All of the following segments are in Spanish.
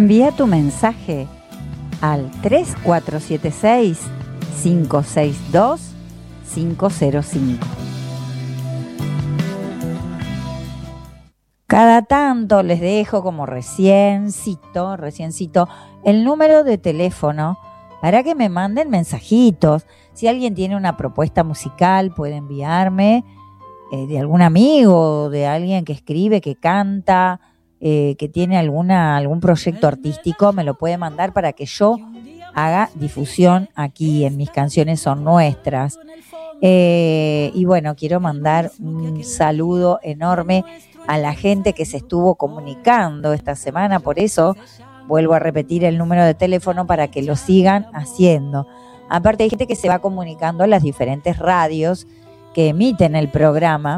Envía tu mensaje al 3476-562-505. Cada tanto les dejo como reciencito, el número de teléfono para que me manden mensajitos. Si alguien tiene una propuesta musical, puede enviarme de algún amigo, de alguien que escribe, que canta, que tiene algún proyecto artístico, me lo puede mandar para que yo haga difusión aquí en Mis Canciones Son Nuestras. Y bueno, quiero mandar un saludo enorme a la gente que se estuvo comunicando esta semana, por eso vuelvo a repetir el número de teléfono para que lo sigan haciendo. Aparte hay gente que se va comunicando a las diferentes radios que emiten el programa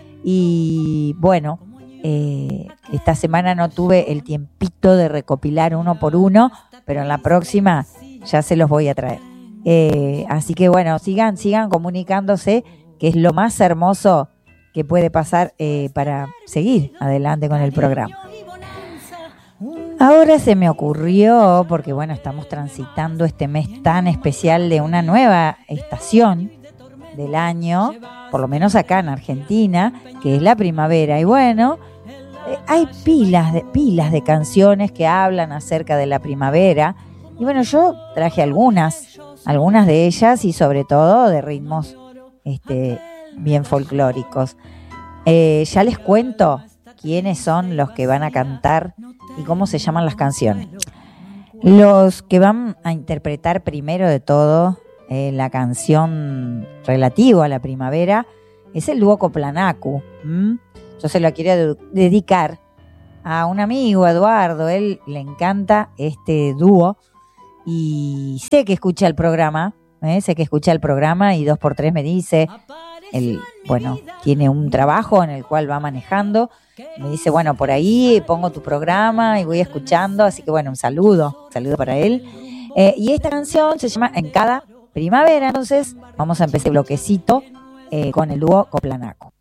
y bueno, esta semana no tuve el tiempito de recopilar uno por uno, pero en la próxima ya se los voy a traer. Así que bueno, sigan comunicándose, que es lo más hermoso que puede pasar para seguir adelante con el programa. Ahora se me ocurrió, porque bueno, estamos transitando este mes tan especial de una nueva estación del año, por lo menos acá en Argentina, que es la primavera. Y bueno, hay pilas de canciones que hablan acerca de la primavera. Y bueno, yo traje algunas de ellas y sobre todo de ritmos bien folclóricos. Ya les cuento quiénes son los que van a cantar y cómo se llaman las canciones. Los que van a interpretar primero de todo la canción relativa a la primavera es el dúo Coplanacu. Yo se lo quiero dedicar a un amigo, Eduardo. Él le encanta este dúo y sé que escucha el programa, y 2x3 me dice, él, bueno, tiene un trabajo en el cual va manejando, me dice, bueno, por ahí pongo tu programa y voy escuchando, así que bueno, un saludo para él. Y esta canción se llama En Cada Primavera, entonces vamos a empezar el bloquecito con el dúo Coplanacu.